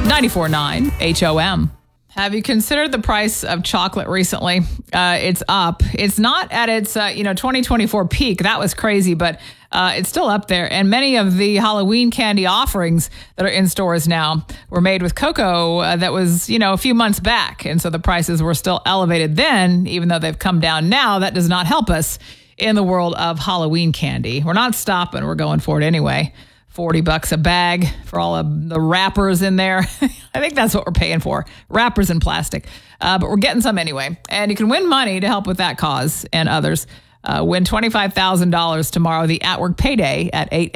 94.9 HOM. Have you considered the price of chocolate recently? It's up. It's not at its 2024 peak. That was crazy, but it's still up there. And many of the Halloween candy offerings that are in stores now were made with cocoa that was, a few months back. And so the prices were still elevated then, even though they've come down now. That does not help us in the world of Halloween candy. We're not stopping. We're going for it anyway. $40 a bag for all of the wrappers in there. I think that's what we're paying for. Wrappers in plastic. But we're getting some anyway. And you can win money to help with that cause and others. Win $25,000 tomorrow, the At Work Payday at 8